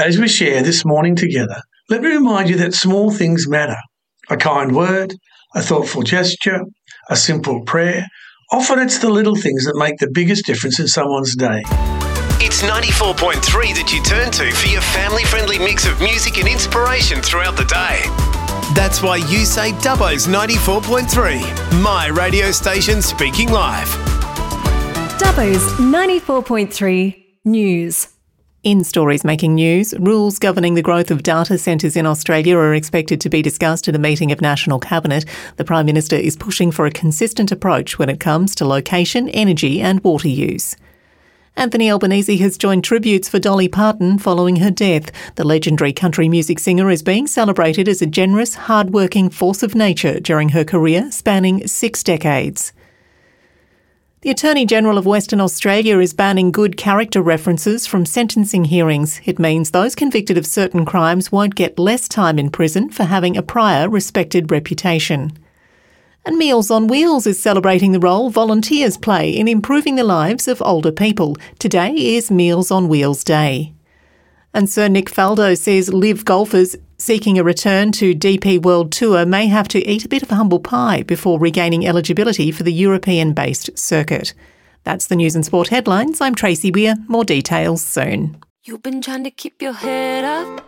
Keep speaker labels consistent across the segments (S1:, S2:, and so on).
S1: As we share this morning together, let me remind you that small things matter. A kind word, a thoughtful gesture, a simple prayer. Often it's the little things that make the biggest difference in someone's day.
S2: It's 94.3 that you turn to for your family-friendly mix of music and inspiration throughout the day. That's why you say Dubbo's 94.3, my radio station speaking live.
S3: Dubbo's 94.3 News.
S4: In stories making news, rules governing the growth of data centres in Australia are expected to be discussed at a meeting of National Cabinet. The Prime Minister is pushing for a consistent approach when it comes to location, energy and water use. Anthony Albanese has joined tributes for Dolly Parton following her death. The legendary country music singer is being celebrated as a generous, hard-working force of nature during her career spanning 6 decades. The Attorney-General of Western Australia is banning good character references from sentencing hearings. It means those convicted of certain crimes won't get less time in prison for having a prior respected reputation. And Meals on Wheels is celebrating the role volunteers play in improving the lives of older people. Today is Meals on Wheels Day. And Sir Nick Faldo says live golfers seeking a return to DP World Tour may have to eat a bit of humble pie before regaining eligibility for the European-based circuit. That's the news and sport headlines. I'm Tracy Weir. More details soon.
S5: You've been trying to keep your head up,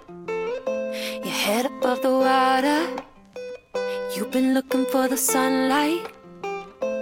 S5: your head above the water. You've been looking for the sunlight,